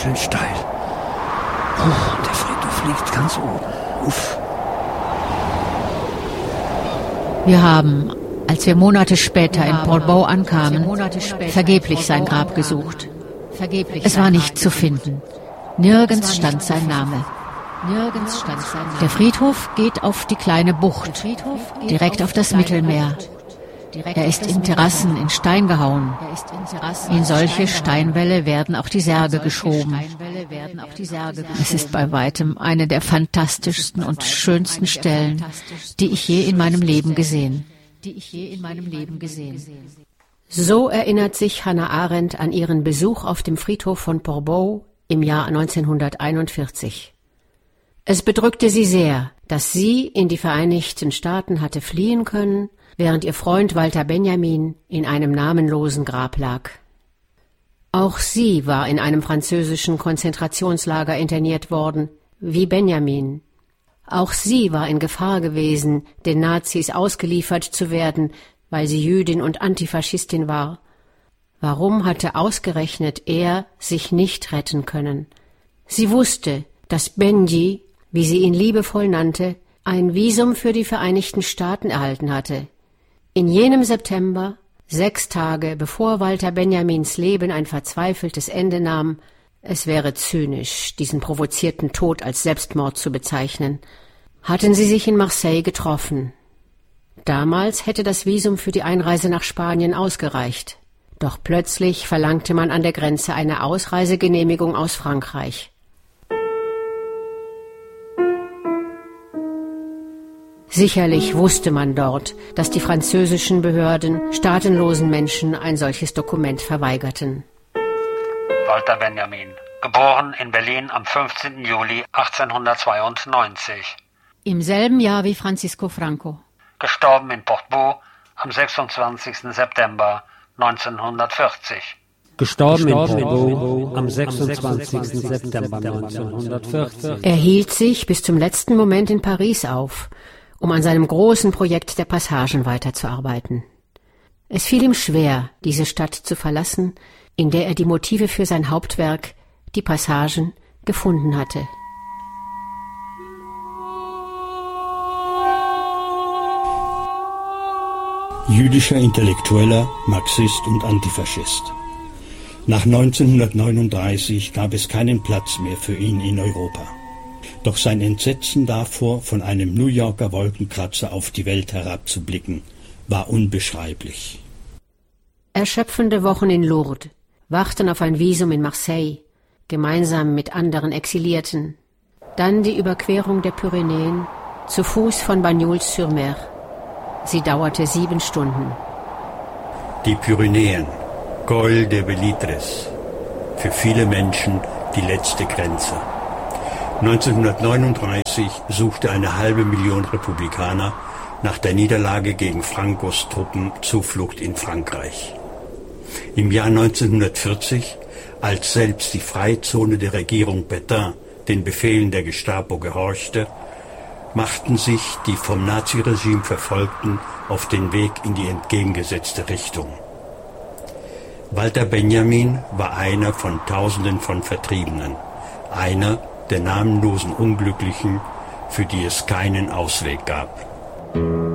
schön steil. Der Friedhof liegt ganz oben. Uff. Wir haben, als wir Monate später in Portbou ankamen, vergeblich sein Grab gesucht. Es war nicht zu finden. Nirgends stand sein Name. Der Friedhof geht auf die kleine Bucht, direkt auf das Mittelmeer. Er ist in Terrassen in Stein gehauen. In solche Steinwälle werden auch die Särge geschoben. Es ist bei weitem eine der fantastischsten und schönsten Stellen, die ich je in meinem Leben gesehen. So erinnert sich Hannah Arendt an ihren Besuch auf dem Friedhof von Portbou im Jahr 1941. Es bedrückte sie sehr, dass sie in die Vereinigten Staaten hatte fliehen können, während ihr Freund Walter Benjamin in einem namenlosen Grab lag. Auch sie war in einem französischen Konzentrationslager interniert worden, wie Benjamin. Auch sie war in Gefahr gewesen, den Nazis ausgeliefert zu werden, weil sie Jüdin und Antifaschistin war. Warum hatte ausgerechnet er sich nicht retten können? Sie wusste, dass Benji, wie sie ihn liebevoll nannte, ein Visum für die Vereinigten Staaten erhalten hatte. In jenem September, 6 Tage bevor Walter Benjamins Leben ein verzweifeltes Ende nahm, es wäre zynisch, diesen provozierten Tod als Selbstmord zu bezeichnen, hatten sie sich in Marseille getroffen. Damals hätte das Visum für die Einreise nach Spanien ausgereicht. Doch plötzlich verlangte man an der Grenze eine Ausreisegenehmigung aus Frankreich. Sicherlich wusste man dort, dass die französischen Behörden staatenlosen Menschen ein solches Dokument verweigerten. Walter Benjamin, geboren in Berlin am 15. Juli 1892. Im selben Jahr wie Francisco Franco. Gestorben in Portbou am 26. September 1940. Gestorben in Portbou am 26. September 1940. Er hielt sich bis zum letzten Moment in Paris auf, um an seinem großen Projekt der Passagen weiterzuarbeiten. Es fiel ihm schwer, diese Stadt zu verlassen, in der er die Motive für sein Hauptwerk, die Passagen, gefunden hatte. Jüdischer Intellektueller, Marxist und Antifaschist. Nach 1939 gab es keinen Platz mehr für ihn in Europa. Doch sein Entsetzen davor, von einem New Yorker Wolkenkratzer auf die Welt herabzublicken, war unbeschreiblich. Erschöpfende Wochen in Lourdes, warten auf ein Visum in Marseille, gemeinsam mit anderen Exilierten. Dann die Überquerung der Pyrenäen, zu Fuß von Bagnols-sur-Mer. Sie dauerte 7 Stunden. Die Pyrenäen, Col de Belitres, für viele Menschen die letzte Grenze. 1939 suchte eine 500.000 Republikaner nach der Niederlage gegen Francos Truppen Zuflucht in Frankreich. Im Jahr 1940, als selbst die Freizone der Regierung Pétain den Befehlen der Gestapo gehorchte, machten sich die vom Naziregime Verfolgten auf den Weg in die entgegengesetzte Richtung. Walter Benjamin war einer von Tausenden von Vertriebenen, einer der namenlosen Unglücklichen, für die es keinen Ausweg gab.